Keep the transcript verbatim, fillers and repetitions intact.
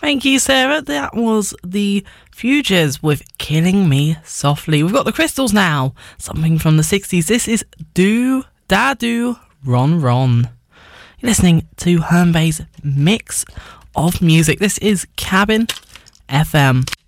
Thank you, Sarah. That was the Fuges with Killing Me Softly. We've got the Crystals now. Something from the sixties. This is Do Da Do Ron Ron. You're listening to Herne Bay's mix of music. This is Cabin F M.